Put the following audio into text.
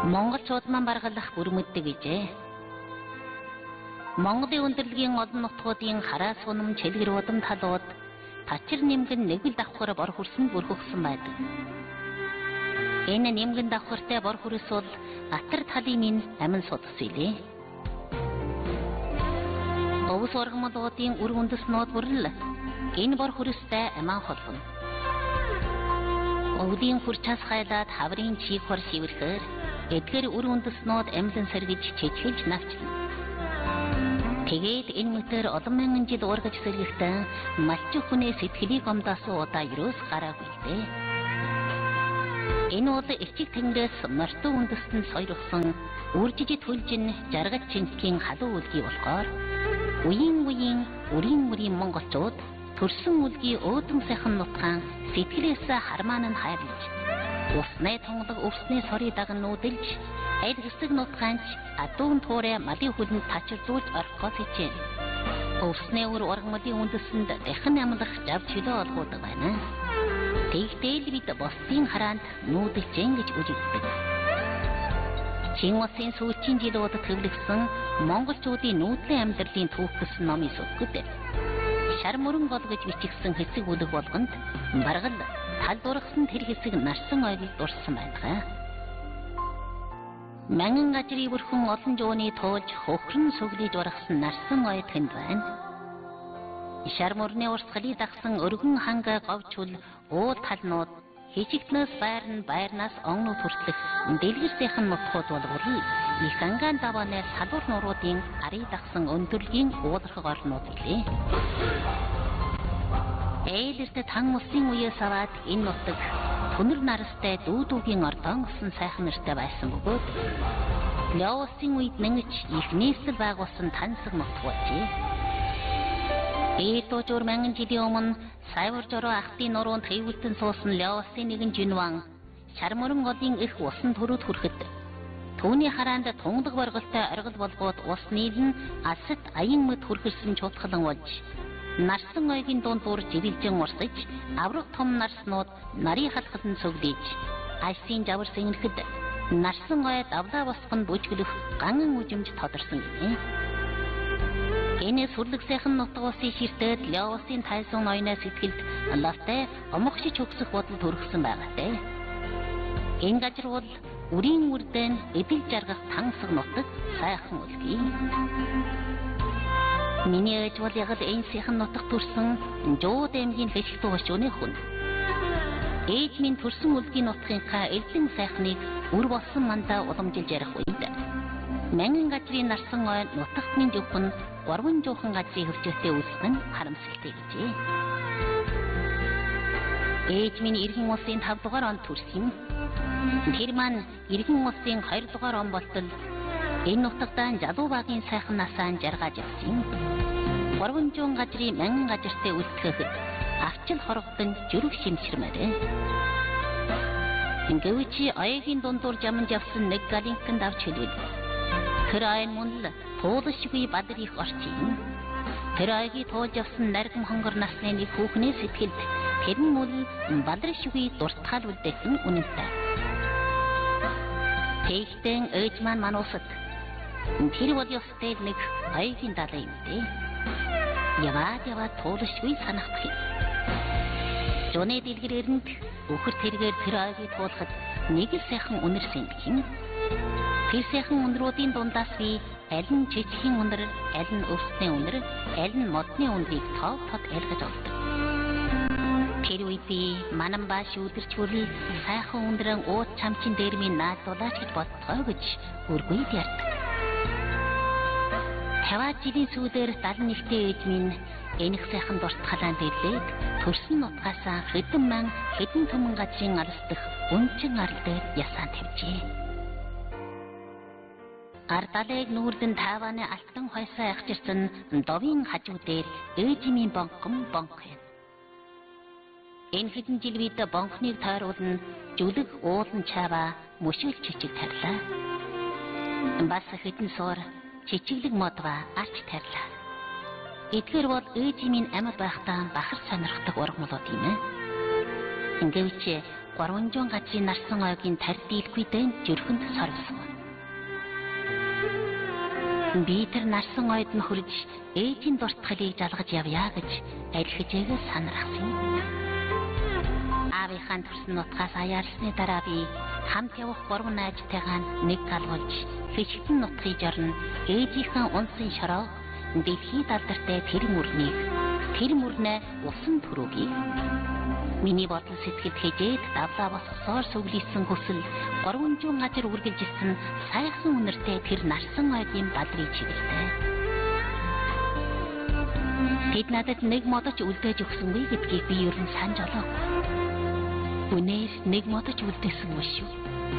Монголчуудман баргалах бүрмөддөг гэжээ. Монголын өндөрлөгийн олон нутгуудын хараа сунам чэлгэр удам талууд тачир нэмгэн нэгэл давхар бор хүрсэн бүрхөгсөн байдаг. Энэ нэмгэн давхартай бор хүрс бол атар талын минь амин судас илээ. Өвс ургамлуудын үр үндэснүүд бүрэл энэ бор хүрстэй аман холбоно. Өвлийн хурцаас хайлаад хаврын чиг хор шивэрхээр эдгээр үр үндэснүүд амьлан сэргэж чичгэлж навчлана. Тэгээд энэ мэтэр олон мянган жил уургаж сэргэхдээ малчин хүний сэтгэлийг гомдоосоо удаа юус гараагүй дээ. Энэ удаа эцэг тэнгэрээс мартуу үндэстэн сойрхсон үржиж төлжин жаргаж чингийн халуун үлгий болохоор үеийн монголчууд төрсөн үлгий өөдөн сайхан нутгаан сэтгэлээс хармаан нь хайрлаж усны тонголог өвсний сорыг даган нүүдэлж айд хэсэг нутгаанч адуун туурай малын хүлэнд тачирдуулж орхихоос хичээнэ. Өвсний үр ургамлын үндэсэнд дахин амлах жав чөлөө олгодог байна. Тэгтэл бид босдын хараанд нүүдэлжэн гэж үжигддэг. Чин усын сүүчийн жилүүд төвлөгсөн монголчуудын нүүдлийн амьдралын түүх гэсэн номын сүгд шар мөрөн гол гэж бичигдсэн хэсэг үлэг болгонд баргал тал дургасан тэр хэсэг нарсан ойгийг дурсан байдаг. Мянган гажрын бүрхэн олон жууны туулж хөхрөн сүглиж ургасан нарсан ой тэнд байна. Шар мөрний урсгалыг дагсан өргөн ханга говчул уул талнууд хижигтнээс байрнаас огнууд хүртэлх дэлгэрсийнхэн нутгууд болборл их ангаан давааны салуур нуруудын арыг дагсан өндөрлөгийн уулархаг орнууд илээ. Ээлэрт тан усын үеэс аваад энэ нутаг түнэр нарастай дүүдүүгийн ордон усан сайхан нэртэй байсан бөгөөд Лаосын үед нэнгэж их нийслэл байгуулсан тансаг нутг болжээ. Ээлтожор мянган жилийн өмнө сайвар жороо ахтын нуруунд хэвлэлтэн суусан Лаосын нэгэн жинван шармөрөн голын их усан төрөд хүрэхэд түүний хараанд тундаг баргалтай аргал болгоод ус нийлэн алсат аян мэд хүрхэрсэн чуулгалан болж нарсан ойгийн дундуур живэлжэн урсаж аврах том нарснууд нарийн халхалн цөглөж айсын жавар сэнгэхэд нарсан ой давлаа босгон бүжгэлөх ганган үжимж тодорсон гинэ. Энэ сүрлэг сайхан нутаг усын ширтээд Лаосын тайсан ноёны сэтгэлд лавтай омогшиж өгсөх бодол төрөгсөн байгаатай. Энэ газар бол үрийн үрдэн эдэл жаргах тансаг нутаг сайхан үлгий. Миний ээж бол яг л энэ сайхан нутаг төрсөн Жууд аймгийн хэсэг туушууны хүн. Ээж минь төрсөн үлгийн нутгийнхаа элдэн сайхныг үр болсон мандаа уламжилж ярих үед мянган газрын нарсан ой нутагтны зөвхөн 3 жуухан газрын хөвчөстэй үүснэ нь харамсалтай гэжээ. Ээж минь иргэн улсын 5 дугаар онд төрсөн. Тэр маань иргэн улсын 2 дугаар он болтол энэ нутагтаа жалуу багийн сайхан насаан жаргаж явсан. 300 газрын мянган газартай үлдэхэд авчил хорогдсон жөрөг шимширмээрээ. Гэвч аягийн дундуур жаман явсан нэг галинканд авч хэлвэл тэр айн мөн л туулшгүй бадар их орчин. Тэр аягийг туулж явсан наргам хонгор насны нэг хүүхний сэтгэлд тэр нь мөн бадаршгүй дуртгаал үлдээсэн үнэнтэй. Тэгтэн ээж маань мануусад тэр бол ёстой нэг аягийн далай юм дээ. Яваад туулшгүй санагдах юм. Жуны дэлгэрээрэнд өхөр тэргээр тэр аягийг туулахад нэг л сайхан үнэрсэн гин. Тэр сайхан үнрүүдийн дундаас би аль нь жижигхэн үнэр, аль нь өвсний үнэр, аль нь модны үнрийг тод ялгаж олдог. Тэр үед би манан бааш өдөрч хүрэл сайхан үнрэн ууд чамчин дээр минь наадуулаач гэж бодтгоо гэж өргөйд ярьдаг. 50 жилийн сүүлээр 71-тэй ээж минь энэх сайхан дуртгалаанд ирлээд төрсөн нутгаасаа хэдэн түмэн газрын алсдах өнчин арал дээр ясаан тавьжээ. Ардалыг нүүрдэн тавааны алтан хойсоо ягчирсан довийн хажуу дээр ээжимийн бонхом бонхын. Энэ хэдэн жил бид бонхныг тойруулан жүлэг уулан чаваа мөшөл чичиг тарлаа. Бас хэдэн суур чичиглэг модва арч тарлаа. Эдгээр бол ээжимийн амьд байхдаа бахар сонирхдаг ургамлууд юм. Гэвч 300 гажийн нарсан ойгийн тарь дийлгүй дэнд жирхэнд сорвсон. Би тэр нарсан ойд нь хөрж ээжийн дуртгалыг жалгаж явъя гэж архижээгээс санархсан. Аавынхаа төрсөн нутгаас аяарсны дараа би хамт явах 3 найзтайгаа нэг галгуулж хичгэн нутгийг жорно ээжийнхэн унсан шороо дэлхийд алдартай тэр мөрнөө усан төрөгийг миний бодол сэтгэлд хэжээд давлаа босгосоор сүглийсэн хүсэл 300 газар үргэлжилсэн сайхан үнэртэй тэр нарсан ойдын балрыг чиглэлтэй. Тэд надад нэг модоч үлдээж өгсөнгүй гэдгийг би ер нь санаж олоогүй. Үнээр нэг модоч үлдээсэн юм шүү.